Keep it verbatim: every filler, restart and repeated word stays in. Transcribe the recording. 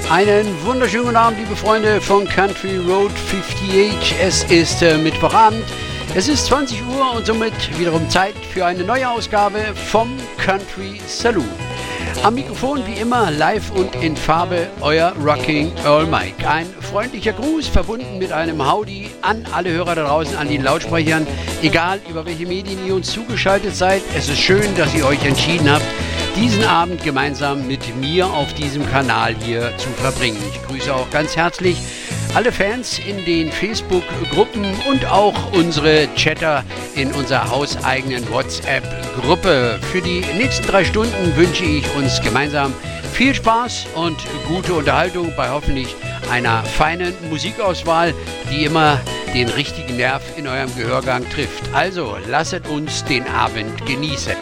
Einen wunderschönen guten Abend, liebe Freunde von Country Road fünfundachtzig. Es ist äh, Mittwochabend, es ist zwanzig Uhr und somit wiederum Zeit für eine neue Ausgabe vom Country Saloon. Am Mikrofon wie immer live und in Farbe euer Rocking Earl Mike. Ein freundlicher Gruß verbunden mit einem Howdy an alle Hörer da draußen an den Lautsprechern. Egal über welche Medien ihr uns zugeschaltet seid, es ist schön, dass ihr euch entschieden habt, diesen Abend gemeinsam mit mir auf diesem Kanal hier zu verbringen. Ich grüße auch ganz herzlich alle Fans in den Facebook-Gruppen und auch unsere Chatter in unserer hauseigenen WhatsApp-Gruppe. Für die nächsten drei Stunden wünsche ich uns gemeinsam viel Spaß und gute Unterhaltung bei hoffentlich einer feinen Musikauswahl, die immer den richtigen Nerv in eurem Gehörgang trifft. Also lasset uns den Abend genießen.